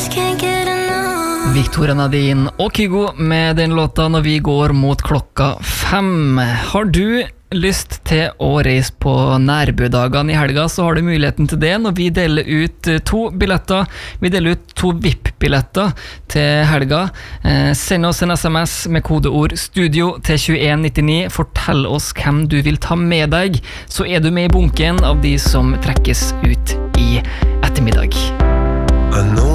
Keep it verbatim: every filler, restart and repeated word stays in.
Victoria Nadine og Kygo med den låta når vi går mot klokka fem. Har du lyst til å reise på nærbødagene i helga, så har du muligheten til det når vi deler ut to billetter. Vi deler ut to V I P-billetter til helga. Eh, send oss en sms med kodeord studio til tjueen nittini. Fortell oss hvem du vil ta med deg, så er du med i bunken av de som trekkes ut i ettermiddag. I know